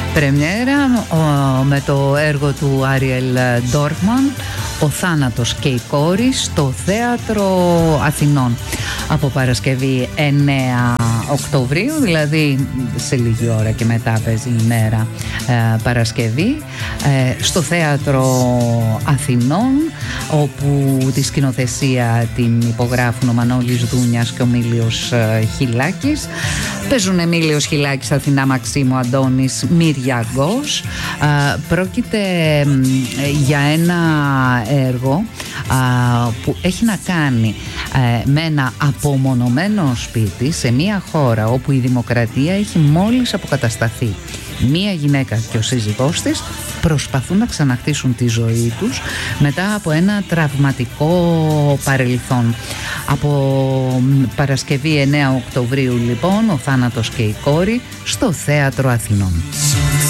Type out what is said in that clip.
πρεμιέρα με το έργο του Άριελ Ντόρφμαν, «Ο θάνατος και η κόρη», στο Θέατρο Αθηνών από Παρασκευή 9 Οκτωβρίου, δηλαδή σε λίγη ώρα και μετά παίζει η μέρα Παρασκευή, στο Θέατρο Αθηνών, όπου τη σκηνοθεσία την υπογράφουν ο Μανώλης Δούνιας και ο Μήλιος Χιλάκης. Παίζουν Εμίλιος Χιλάκης, Αθηνά Μαξίμου, Αντώνης Μυριαγκός. Πρόκειται για ένα έργο που έχει να κάνει με ένα απομονωμένο σπίτι σε μια χώρα όπου η δημοκρατία έχει μόλις αποκατασταθεί. Μία γυναίκα και ο σύζυγός της προσπαθούν να ξαναχτίσουν τη ζωή τους μετά από ένα τραυματικό παρελθόν. Από Παρασκευή 9 Οκτωβρίου λοιπόν, «Ο θάνατος και η κόρη», στο Θέατρο Αθηνών.